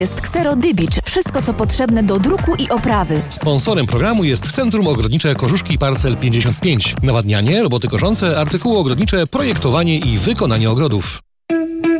Jest Xerodybicz. Wszystko, co potrzebne do druku i oprawy. Sponsorem programu jest Centrum Ogrodnicze Korzuszki Parcel 55. Nawadnianie, roboty koszące, artykuły ogrodnicze, projektowanie i wykonanie ogrodów.